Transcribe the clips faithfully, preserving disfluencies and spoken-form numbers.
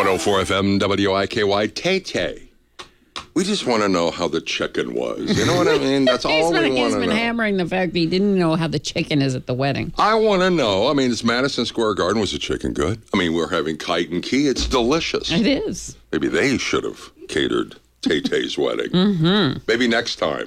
one oh four F M W I K Y, Tay-Tay. We just want to know how the chicken was. You know what I mean? That's all we want to know. He's been hammering the fact that he didn't know how the chicken is at the wedding. I want to know. I mean, it's Madison Square Garden. Was the chicken good? I mean, we're having Kite and Key. It's delicious. It is. Maybe they should have catered Tay-Tay's wedding. Mm-hmm. Maybe next time.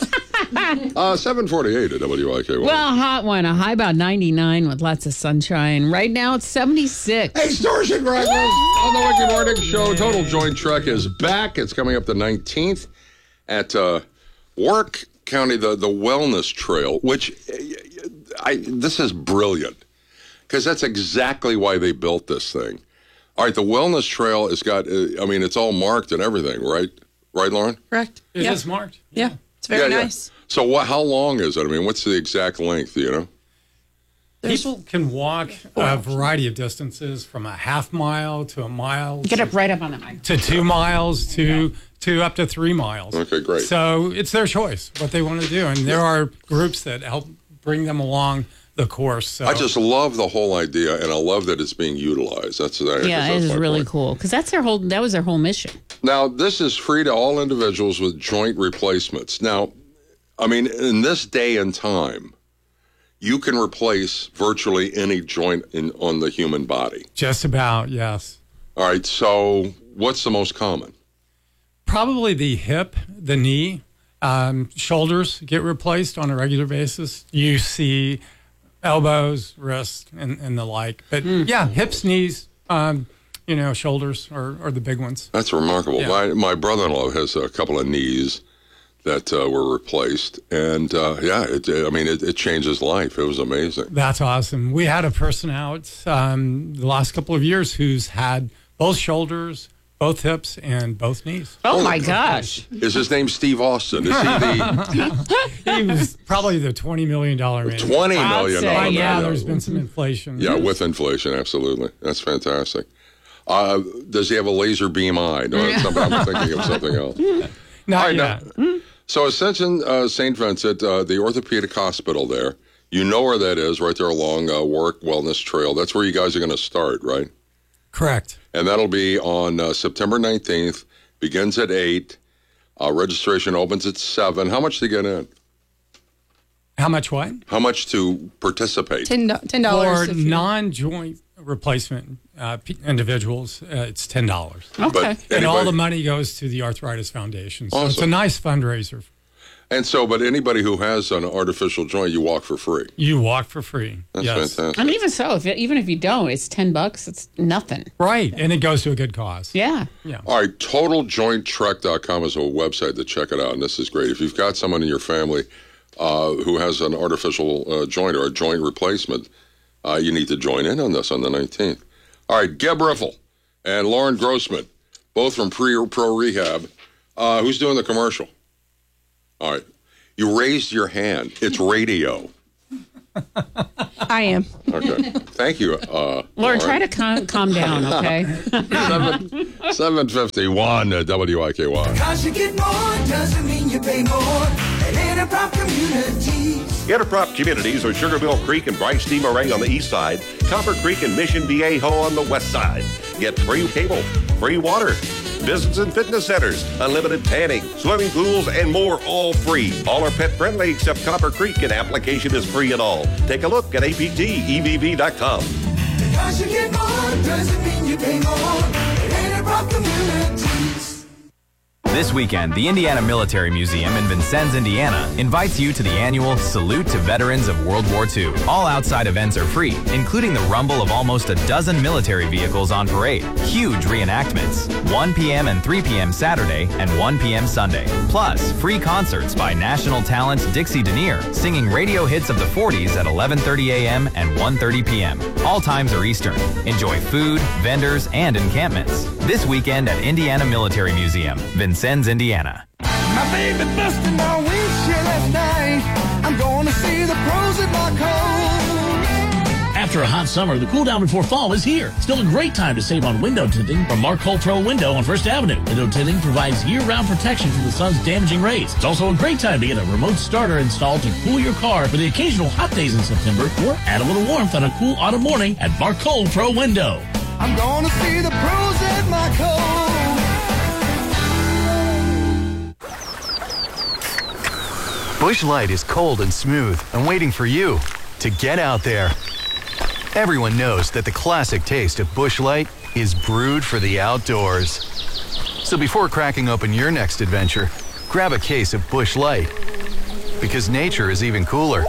uh, seven forty-eight at W I K Y. Well, hot one. A high about ninety-nine with lots of sunshine. Right now it's seventy-six. Extortion Breakfast on the Wicked Morning Show. Total Joint Trek is back. It's coming up the nineteenth at uh, Warwick County, the, the Wellness Trail, which I this is brilliant because that's exactly why they built this thing. All right, the Wellness Trail has got, I mean, it's all marked and everything, right? Right, Lauren? Correct. It yeah. is marked. Yeah, it's very yeah, nice. Yeah. So what? How long is it? I mean, what's the exact length, do you know? There's People can walk a variety of distances from a half mile to a mile. Get to, up right up on the mic. To two miles to, yeah. to up to three miles. Okay, great. So it's their choice, what they want to do. And there are groups that help bring them along the course. So. I just love the whole idea, and I love that it's being utilized. That's that. Yeah, that's it is my really point. cool because that's their whole. That was their whole mission. Now, this is free to all individuals with joint replacements. Now, I mean, in this day and time, you can replace virtually any joint in on the human body. Just about, yes. All right. So, what's the most common? Probably the hip, the knee, um, shoulders get replaced on a regular basis. You see elbows, wrists, and, and the like. But mm. yeah, hips, knees, um, you know, shoulders are, are the big ones. That's remarkable. Yeah. My my brother-in-law has a couple of knees that uh, were replaced, and uh, yeah, it, I mean, it, it changed his life. It was amazing. That's awesome. We had a person out um, the last couple of years who's had both shoulders, both hips, and both knees. Oh, my gosh. Is his name Steve Austin? Is he the... He was probably the twenty million dollars man. twenty million dollars say, man. Yeah, there's been some inflation. Yeah, with inflation, absolutely. That's fantastic. Uh, does he have a laser beam eye? No, it's something, I'm thinking of something else. Not right, yet. Now, so Ascension uh, Saint Vincent, uh, the orthopedic hospital there, you know where that is, right there along uh, Warwick Wellness Trail. That's where you guys are going to start, right? Correct. And that'll be on uh, September nineteenth, begins at eight. Uh, registration opens at seven. How much to get in? How much what? How much to participate? ten dollars. For non-joint replacement uh, p- individuals, uh, it's ten dollars. Okay. But And anybody, all the money goes to the Arthritis Foundation. So Awesome. it's a nice fundraiser. and so, but anybody who has an artificial joint, you walk for free. You walk for free. That's yes. fantastic. And even so, if even if you don't, it's ten bucks. It's nothing. Right. And it goes to a good cause. Yeah. Yeah. All right, total joint trek dot com is a website to check it out, and this is great. If you've got someone in your family uh, who has an artificial uh, joint or a joint replacement, uh, you need to join in on this on the nineteenth. All right, Geb Riffle and Lauren Grossman, both from Pre Pro Rehab. Uh, who's doing the commercial? All right. You raised your hand. It's radio. I am. Okay. Thank you, uh, Lauren, try to calm, calm down, okay? seven fifty-one at W I K Y. Cause you get more doesn't mean you pay more at Interprop Communities. Interprop Communities are Sugarmill Creek and Bryce D. Moray on the east side, Copper Creek and Mission Viejo on the west side. Get free cable, free water, business and fitness centers, unlimited tanning, swimming pools, and more, all free. All are pet friendly except Copper Creek, and application is free and all. Take a look at A P T E V V dot com. Because you get more doesn't mean you pay more at Interprop Communities. This weekend, the Indiana Military Museum in Vincennes, Indiana, invites you to the annual Salute to Veterans of World War Two. All outside events are free, including the rumble of almost a dozen military vehicles on parade, huge reenactments, one p.m. and three p.m. Saturday and one p.m. Sunday. Plus, free concerts by national talent Dixie Denier, singing radio hits of the forties at eleven thirty a.m. and one thirty p.m. All times are Eastern. Enjoy food, vendors, and encampments. This weekend at Indiana Military Museum, Vincennes, Indiana. My baby busted my windshield last night. I'm gonna see the pros at Mark After a hot summer, the cool down before fall is here. Still a great time to save on window tinting from Mark Cole Pro Window on First Avenue. Window tinting provides year-round protection from the sun's damaging rays. It's also a great time to get a remote starter installed to cool your car for the occasional hot days in September, or add a little warmth on a cool autumn morning at Mark Cole Pro Window. I'm gonna see the pros at my Cove. Busch Light is cold and smooth and waiting for you to get out there. Everyone knows that the classic taste of Busch Light is brewed for the outdoors. So before cracking open your next adventure, grab a case of Busch Light. Because nature is even cooler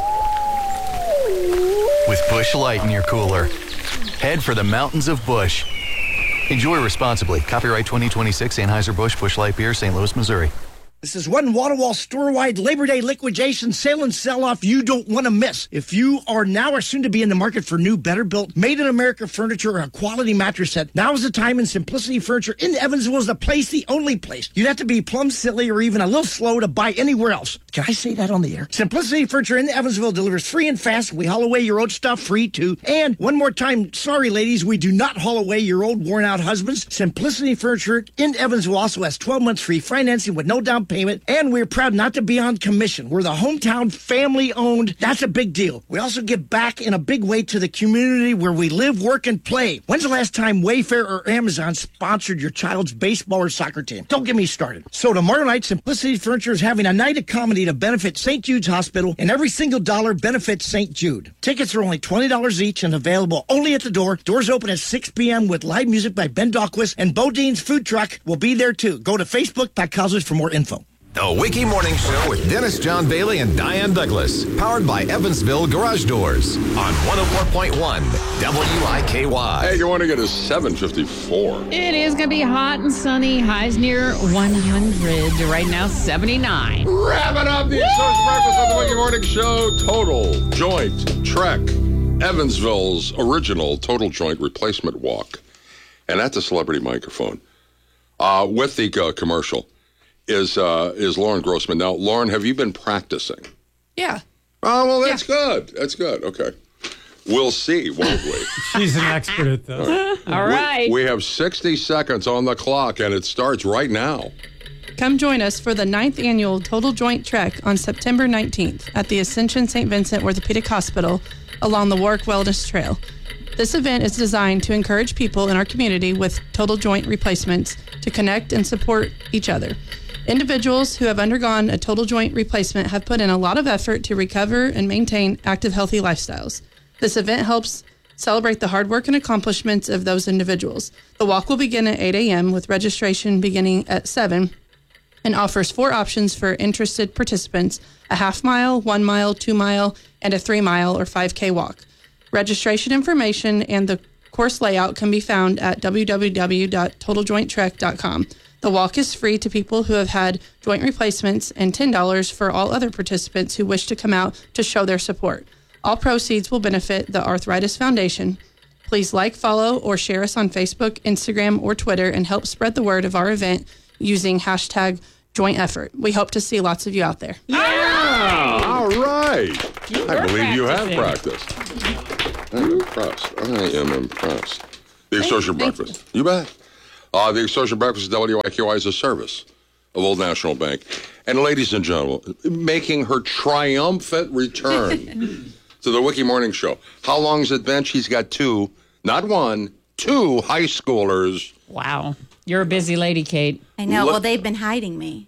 with Busch Light in your cooler. Head for the mountains of Busch. Enjoy responsibly. Copyright twenty twenty-six Anheuser-Busch Busch Light Beer, Saint Louis, Missouri. This is one wall-to-wall store-wide Labor Day liquidation sale and sell-off you don't want to miss. If you are now or soon to be in the market for new, better-built, made-in-America furniture or a quality mattress set, now is the time, and Simplicity Furniture in Evansville is the place, the only place. You'd have to be plumb silly or even a little slow to buy anywhere else. Can I say that on the air? Simplicity Furniture in Evansville delivers free and fast. We haul away your old stuff free, too. And one more time, sorry, ladies, we do not haul away your old, worn-out husbands. Simplicity Furniture in Evansville also has twelve months free financing with no down payment, and we're proud not to be on commission. We're the hometown family-owned. That's a big deal. We also give back in a big way to the community where we live, work, and play. When's the last time Wayfair or Amazon sponsored your child's baseball or soccer team? Don't get me started. So tomorrow night, Simplicity Furniture is having a night of comedy to benefit Saint Jude's Hospital, and every single dollar benefits Saint Jude. Tickets are only twenty dollars each and available only at the door. Doors open at six p.m. with live music by Ben Dahlquist, and Bodine's food truck will be there too. Go to Facebook dot com for more info. The Wiki Morning Show with Dennis John Bailey and Diane Douglas. Powered by Evansville Garage Doors on one oh four point one W I K Y. Hey, good morning. It is seven fifty-four. It is going to be hot and sunny. Highs near one hundred. Right now, seventy-nine. Wrapping up the Social Breakfast of the Wiki Morning Show. Total Joint Trek. Evansville's original Total Joint Replacement Walk. And at the celebrity microphone. Uh, with the uh, commercial. Is uh, is Lauren Grossman. Now, Lauren, have you been practicing? Yeah. Oh, well, that's yeah. good. That's good. Okay. We'll see, won't we? She's an expert at this. All right. All right. We, we have sixty seconds on the clock, and it starts right now. Come join us for the ninth annual Total Joint Trek on September nineteenth at the Ascension Saint Vincent Orthopedic Hospital along the Warwick Wellness Trail. This event is designed to encourage people in our community with total joint replacements to connect and support each other. Individuals who have undergone a total joint replacement have put in a lot of effort to recover and maintain active, healthy lifestyles. This event helps celebrate the hard work and accomplishments of those individuals. The walk will begin at eight a.m. with registration beginning at seven and offers four options for interested participants: a half mile, one mile, two mile, and a three mile or five K walk. Registration information and the course layout can be found at w w w dot total joint trek dot com. The walk is free to people who have had joint replacements and ten dollars for all other participants who wish to come out to show their support. All proceeds will benefit the Arthritis Foundation. Please like, follow, or share us on Facebook, Instagram, or Twitter and help spread the word of our event using hashtag joint effort. We hope to see lots of you out there. Yeah! All right. You I believe you have practicing. practiced. I'm impressed. I am impressed. The Thank- Social thank Breakfast. You bet. Uh, the Social Breakfast W I Q Y is a service of Old National Bank. And ladies and gentlemen, making her triumphant return to the Wiki Morning Show. How long has it been? She's got two, not one, two high schoolers. Wow. You're a busy lady, Kate. I know. Look- Well, they've been hiding me.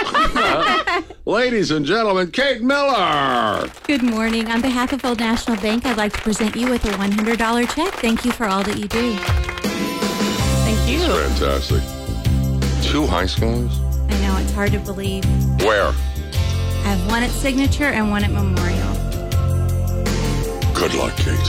Ladies and gentlemen, Kate Miller. Good morning. On behalf of Old National Bank, I'd like to present you with a one hundred dollars check. Thank you for all that you do. Thank you. Fantastic. Two high schoolers? I know, it's hard to believe. Where? I have one at Signature and one at Memorial. Good luck, Kate.